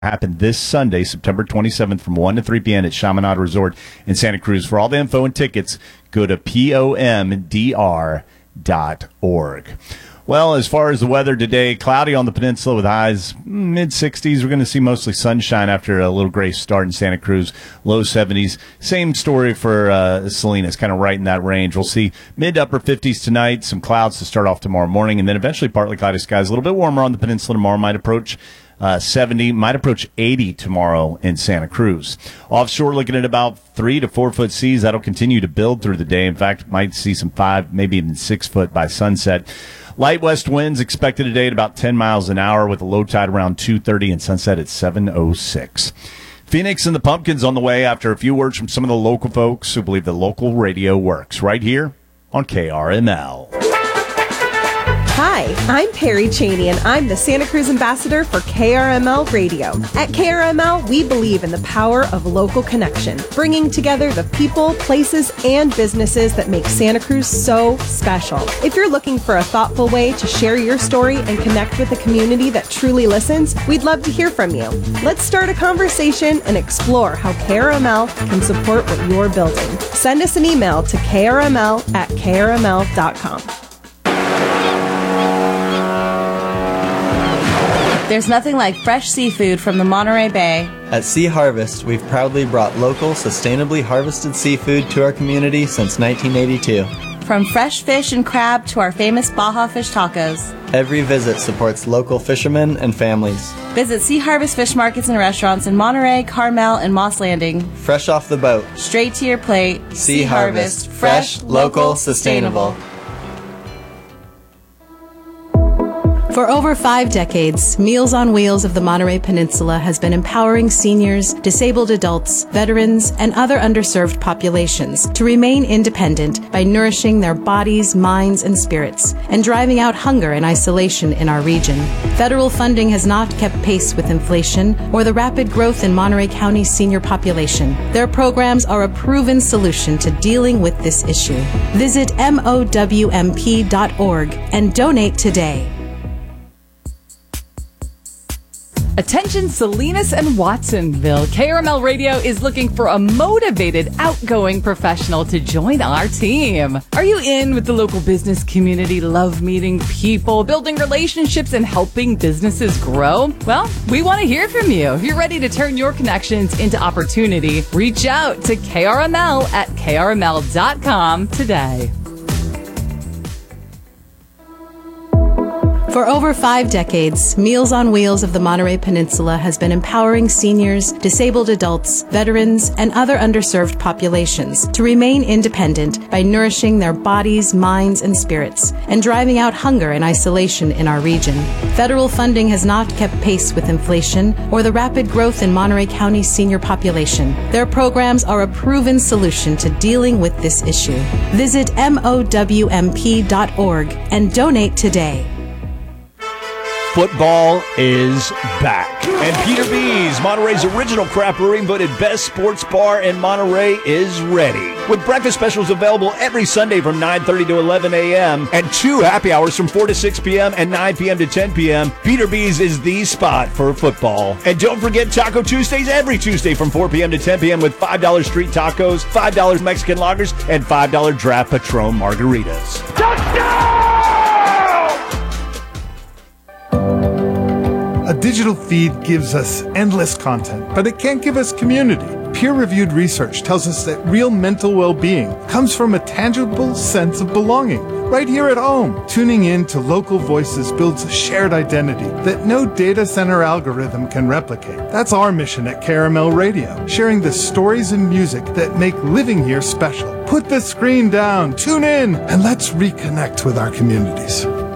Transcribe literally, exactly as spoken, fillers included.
happen this Sunday, September twenty-seventh from one to three p.m. at Chaminade Resort in Santa Cruz. For all the info and tickets, go to pomdr dot org. Well, as far as the weather today, cloudy on the peninsula with highs mid sixties. We're going to see mostly sunshine after a little gray start in Santa Cruz, low seventies. Same story for uh, Salinas, kind of right in that range. We'll see mid upper fifties tonight, some clouds to start off tomorrow morning, and then eventually partly cloudy skies. A little bit warmer on the peninsula tomorrow, might approach Uh, seventy, might approach eighty tomorrow in Santa Cruz. Offshore, looking at about three to four foot seas. That'll continue to build through the day. In fact, might see some five, maybe even six foot by sunset. Light west winds expected today at about ten miles an hour with a low tide around two thirty and sunset at seven oh six. Phoenix and the Pumpkins on the way after a few words from some of the local folks who believe the local radio works right here on K R M L. Hi, I'm Perry Cheney, and I'm the Santa Cruz ambassador for K R M L Radio. At K R M L, we believe in the power of local connection, bringing together the people, places, and businesses that make Santa Cruz so special. If you're looking for a thoughtful way to share your story and connect with a community that truly listens, we'd love to hear from you. Let's start a conversation and explore how K R M L can support what you're building. Send us an email to k r m l at k r m l dot com. There's nothing like fresh seafood from the Monterey Bay. At Sea Harvest, we've proudly brought local, sustainably harvested seafood to our community since nineteen eighty-two. From fresh fish and crab to our famous Baja fish tacos. Every visit supports local fishermen and families. Visit Sea Harvest Fish Markets and Restaurants in Monterey, Carmel, and Moss Landing. Fresh off the boat. Straight to your plate. Sea, sea Harvest. Fresh, local, sustainable. For over five decades, Meals on Wheels of the Monterey Peninsula has been empowering seniors, disabled adults, veterans, and other underserved populations to remain independent by nourishing their bodies, minds, and spirits, and driving out hunger and isolation in our region. Federal funding has not kept pace with inflation or the rapid growth in Monterey County's senior population. Their programs are a proven solution to dealing with this issue. Visit M O W M P dot org and donate today. Attention Salinas and Watsonville. K R M L Radio is looking for a motivated, outgoing professional to join our team. Are you in with the local business community, love meeting people, building relationships, and helping businesses grow? Well, we want to hear from you. If you're ready to turn your connections into opportunity, reach out to K R M L at k r m l dot com today. For over five decades, Meals on Wheels of the Monterey Peninsula has been empowering seniors, disabled adults, veterans, and other underserved populations to remain independent by nourishing their bodies, minds, and spirits, and driving out hunger and isolation in our region. Federal funding has not kept pace with inflation or the rapid growth in Monterey County's senior population. Their programs are a proven solution to dealing with this issue. Visit M O W M P dot org and donate today. Football is back. And Peter B's, Monterey's original craft brewing, voted best sports bar in Monterey, is ready. With breakfast specials available every Sunday from nine thirty to eleven a.m. and two happy hours from four to six p.m. and nine p.m. to ten p.m., Peter B's is the spot for football. And don't forget Taco Tuesdays every Tuesday from four p.m. to ten p.m. with five dollars street tacos, five dollars Mexican lagers, and five dollars draft Patron margaritas. Touchdown! A digital feed gives us endless content, but it can't give us community. Peer-reviewed research tells us that real mental well-being comes from a tangible sense of belonging, right here at home. Tuning in to local voices builds a shared identity that no data center algorithm can replicate. That's our mission at K R M L Radio, sharing the stories and music that make living here special. Put the screen down, tune in, and let's reconnect with our communities.